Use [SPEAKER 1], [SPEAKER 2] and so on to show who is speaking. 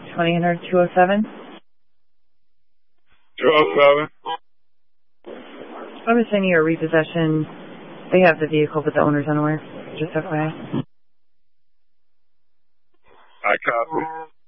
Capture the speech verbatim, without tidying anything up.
[SPEAKER 1] twenty hundred two oh seven.
[SPEAKER 2] two oh seven.
[SPEAKER 1] I'm just sending you a repossession. They have the vehicle, but the owner's unaware. Just F Y I.
[SPEAKER 2] I copy.